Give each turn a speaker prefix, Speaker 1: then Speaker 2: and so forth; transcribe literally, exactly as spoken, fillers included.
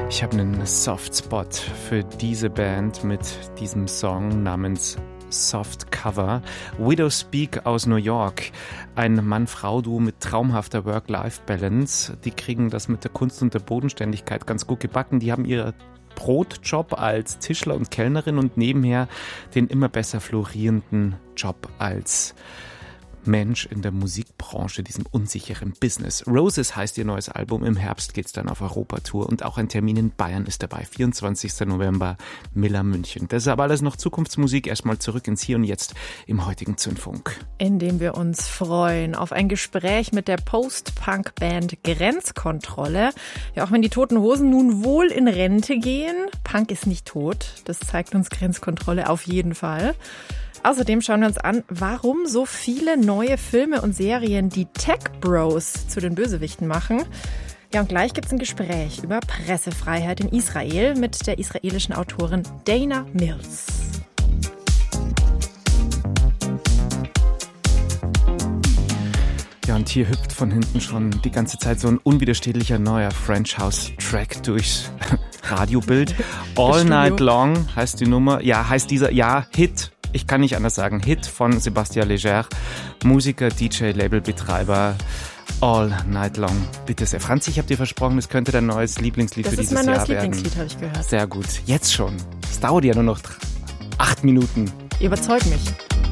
Speaker 1: Ich habe einen Softspot für diese Band mit diesem Song namens Soft Cover. Widow Speak aus New York. Ein Mann-Frau-Duo mit traumhafter Work-Life-Balance. Die kriegen das mit der Kunst und der Bodenständigkeit ganz gut gebacken. Die haben ihre Brotjob als Tischler und Kellnerin und nebenher den immer besser florierenden Job als Mensch in der Musikbranche, diesem unsicheren Business. Roses heißt ihr neues Album. Im Herbst geht's dann auf Europatour und auch ein Termin in Bayern ist dabei. vierundzwanzigster November, Miller München. Das ist aber alles noch Zukunftsmusik. Erstmal zurück ins Hier und Jetzt im heutigen Zündfunk.
Speaker 2: Indem wir uns freuen auf ein Gespräch mit der Post-Punk-Band Grenzkontrolle. Ja, auch wenn die Toten Hosen nun wohl in Rente gehen, Punk ist nicht tot. Das zeigt uns Grenzkontrolle auf jeden Fall. Außerdem schauen wir uns an, warum so viele neue Filme und Serien die Tech-Bros zu den Bösewichten machen. Ja, und gleich gibt es ein Gespräch über Pressefreiheit in Israel mit der israelischen Autorin Dana Mills.
Speaker 1: Ja, und hier hüpft von hinten schon die ganze Zeit so ein unwiderstehlicher neuer French House Track durchs Radiobild. All Night Long heißt die Nummer, ja, heißt dieser, ja, Hit. Ich kann nicht anders sagen. Hit von Sébastien Léger, Musiker, D J, Labelbetreiber. All Night Long. Bitte sehr. Franz, ich habe dir versprochen, es könnte dein neues Lieblingslied
Speaker 2: das
Speaker 1: für dieses Jahr werden.
Speaker 2: Das ist mein neues Lieblingslied, habe ich gehört.
Speaker 1: Sehr gut. Jetzt schon. Es dauert ja nur noch acht Minuten.
Speaker 2: Überzeug mich.